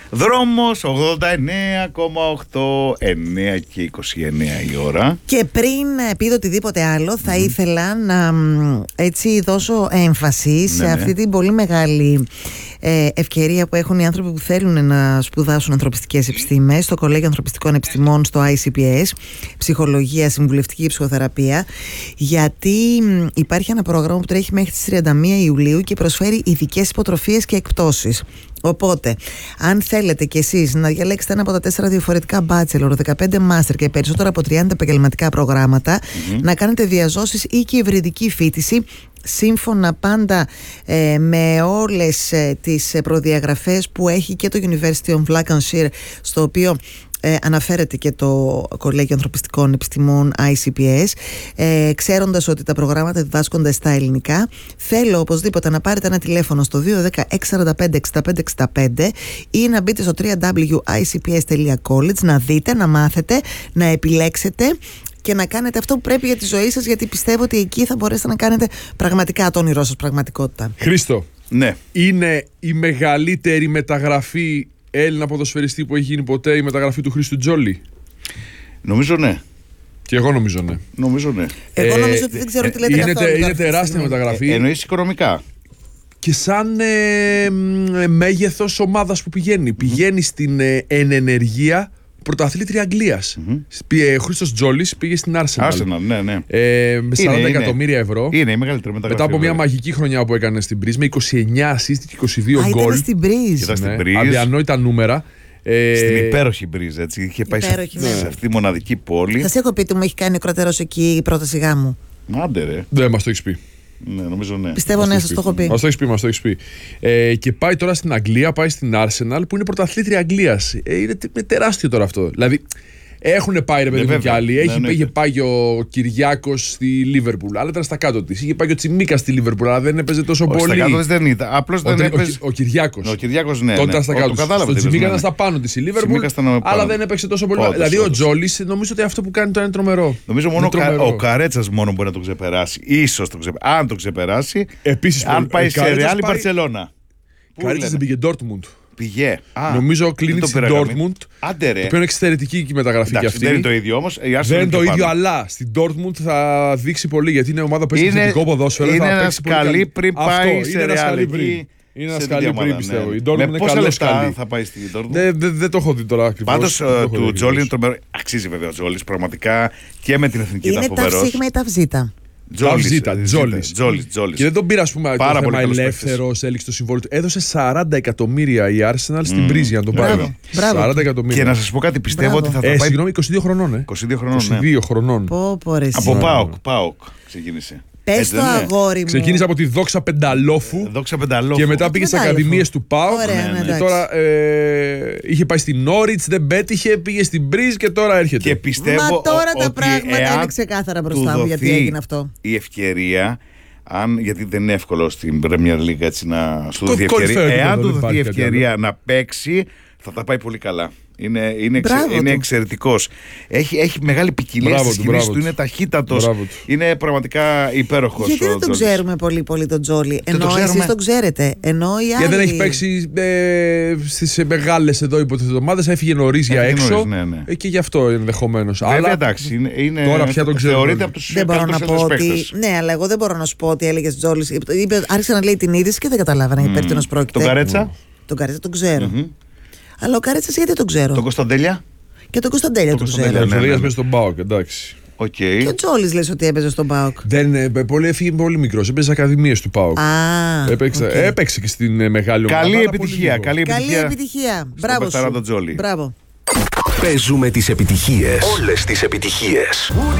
Δρόμος 89,8, 9 και 29 η ώρα. Και πριν πει οτιδήποτε άλλο, θα ήθελα να έτσι δώσω έμφαση σε αυτή την πολύ μεγάλη ευκαιρία που έχουν οι άνθρωποι που θέλουν να σπουδάσουν ανθρωπιστικές επιστήμες στο Κολέγιο Ανθρωπιστικών Επιστημών στο ICPS, ψυχολογία, συμβουλευτική ψυχοθεραπεία, γιατί υπάρχει ένα πρόγραμμα που τρέχει μέχρι τις 31 Ιουλίου και προσφέρει ειδικές υποτροφίες και εκπτώσεις. Οπότε, αν θέλετε κι εσείς να διαλέξετε ένα από τα 4 διαφορετικά bachelor, 15 master και περισσότερα από 30 επαγγελματικά προγράμματα, να κάνετε διαζώσεις ή και υβριδική φοιτηση, σύμφωνα πάντα με όλες τις προδιαγραφές που έχει και το University of Lancashire, στο οποίο αναφέρεται και το Κολέγιο Ανθρωπιστικών Επιστημών ICPS, ξέροντας ότι τα προγράμματα διδάσκονται στα ελληνικά. Θέλω οπωσδήποτε να πάρετε ένα τηλέφωνο στο 210-645-6565 ή να μπείτε στο www.icps.college, να δείτε, να μάθετε, να επιλέξετε και να κάνετε αυτό που πρέπει για τη ζωή σας, γιατί πιστεύω ότι εκεί θα μπορέσετε να κάνετε πραγματικά το όνειρό σας πραγματικότητα. Χρήστο, Ναι. είναι η μεγαλύτερη μεταγραφή Έλληνα ποδοσφαιριστή που έχει γίνει ποτέ η μεταγραφή του Χρήστου Τζόλι? Νομίζω ναι. Και εγώ νομίζω ναι. Νομίζω ναι. Εγώ νομίζω ότι δεν ξέρω τι λέτε καθόλου. Είναι τεράστια μεταγραφή. Εννοείς οικονομικά. Και σαν μέγεθος ομάδας που πηγαίνει. Πηγαίνει στην εν ενεργεία πρωταθλήτρια Αγγλίας. Ο Χρήστος Τζόλις πήγε στην Arsenal. Arsenal, ναι. Με 40 εκατομμύρια ευρώ. Είναι η μεγαλύτερη μεταγραφή. Μετά από μια μαγική χρονιά που έκανε στην Μπριζ με 29 assist και 22 γκολ. Ήταν στην Μπριζ. Αδιανόητα νούμερα. Στην υπέροχη Μπριζ, έτσι. Είχε πάει σε αυτή τη μοναδική πόλη. Σας έχω πει ότι μου έχει κάνει ο κρατερός εκεί η πρόταση γάμου. Άντε ρε. Δεν μας το έχεις πει. Ναι, νομίζω ναι. Πιστεύω ναι, σας το έχω πει. Μας το έχεις πει. Και πάει τώρα στην Αγγλία, πάει στην Arsenal που είναι πρωταθλήτρια Αγγλίας. Είναι τεράστιο τώρα αυτό. Δηλαδή έχουν πάει ρε παιδί μου κι άλλοι. Είχε πάει ο Κυριάκος στη Λίβερπουλ, αλλά ήταν στα κάτω της. Είχε πάει ο Τσιμίκας στη Λίβερπουλ, αλλά δεν έπαιζε τόσο πολύ. Στα κάτω της δεν ήταν. Απλώς δεν έπαιζε. Ο Κυριάκος. Ο Κυριάκος, ναι. Τότε ήταν στα κάτω της. Ο Τσιμίκας ήταν στα πάνω της η Λίβερπουλ, αλλά δεν έπαιξε τόσο πολύ. Δηλαδή ο Τζόλις νομίζω ότι αυτό που κάνει τώρα είναι τρομερό. Νομίζω μόνο ο Καρέτσας μόνο μπορεί να το ξεπεράσει. Ίσως αν το ξεπεράσει. Επίσης, αν πάει σε Ρεάλ ή Μπαρσελόνα. Καρέτσας δεν πήγε Ντόρτμουντ. Πηγέ. Νομίζω κλείνει στην Dortmund. Άντε ρε. Το οποίο είναι εξαιρετική η μεταγραφή και αυτή. Δεν είναι το ίδιο όμως. Δεν είναι το ίδιο, αλλά στην Dortmund θα δείξει πολύ, γιατί είναι ομάδα που παίζει θετικό ποδόσφαιρο. Είναι ένα σκαλί πριν πάει σε Ρεάλ. Είναι ένα σκαλί πριν, πιστεύω. Η Dortmund είναι πόσα καλό σκαλί. θα πάει στην Dortmund? Δεν το έχω δει τώρα ακριβώς. Πάντως του Τζόλι είναι τρομερό. Αξίζει βέβαια ο Τζόλις πραγματικά και με την εθνική ήταν φοβερός. Είναι τα σίγμα ή τα βζίτα. Τζόλις. Και δεν τον πήρε, ας πούμε, θέμα ελεύθερος, έληξε το συμβόλαιο του. Έδωσε 40 εκατομμύρια η Arsenal στην Πρίζη για να τον πάρει. 40 εκατομμύρια. Και να σας πω κάτι, πιστεύω ότι θα τα πάει. Συγγνώμη, 22 χρονών. 22 χρονών. Από ΠΑΟΚ ξεκίνησε. Πες το αγόρι μου. Ξεκίνησε από τη Δόξα Πενταλόφου. Και μετά πήγε στις ακαδημίες του ΠΑΟΚ. Και τώρα είχε πάει στην Νόριτς, δεν πέτυχε, πήγε στην Μπριζ και τώρα έρχεται. Και πιστεύω. Μα τώρα τα πράγματα είναι ξεκάθαρα μπροστά μου γιατί έγινε αυτό. Η ευκαιρία, γιατί δεν είναι εύκολο στην Premier League έτσι να σου δοθεί ευκαιρία. Εάν του δοθεί ευκαιρία να παίξει, θα τα πάει πολύ καλά. Είναι εξαιρετικός. Έχει μεγάλη ποικιλία στις κινήσεις του, είναι ταχύτατος. Είναι πραγματικά υπέροχος. Γιατί δεν τον ξέρουμε πολύ τον Τζόλι? Ενώ εσείς τον ξέρετε. Γιατί δεν έχει παίξει στις μεγάλες εδώ υποθετομάδες, έφυγε νωρίς για έξω. Και γι' αυτό ενδεχομένως. Βέβαια εντάξει. Τώρα πια τον ξέρουμε. Θεωρείται από τους καλύτερους παίκτες. Ναι, αλλά εγώ δεν μπορώ να σου πω ότι έλεγε Τζόλις. Άρχισε να λέει την είδηση και δεν καταλάβανα υπέρ τίνος πρόκειται. Τον Καρέτσα. Τον Καρέτσα τον ξέρω. Αλλά ο Καρέτσας γιατί τον ξέρω? Τον Κωνσταντέλια. Και τον Κωνσταντέλια τον ξέρω. Ο Κωνσταντέλιας παίζει στον ΠΑΟΚ, εντάξει. Και ο Τζόλις λες ότι έπαιζε στον ΠΑΟΚ? Έφυγε πολύ μικρός, έπαιζε στις ακαδημίες του ΠΑΟΚ. Έπαιξε και στην μεγάλη ομάδα. Καλή επιτυχία. Καλή επιτυχία. Μπράβο σου. Μπράβο. Παίζουμε τις επιτυχίες. Όλες τις επιτυχίες.